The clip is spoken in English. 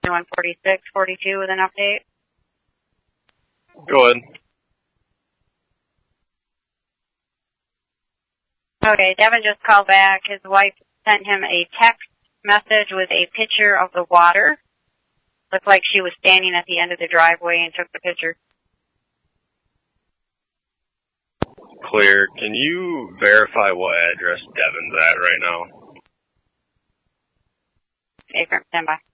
14642 with an update. Go ahead. Okay, Devin just called back. His wife sent him a text message with a picture of the water. Looked like she was standing at the end of the driveway and took the picture. Clear. Can you verify what address Devin's at right now? Okay, stand by.